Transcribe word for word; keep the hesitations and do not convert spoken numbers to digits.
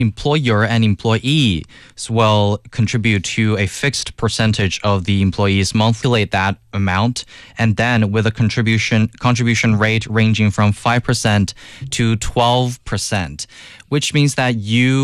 employer and employee will contribute to a fixed percentage of the employee's monthly that amount, and then with a contribution contribution rate ranging from five percent to twelve percent, which means that you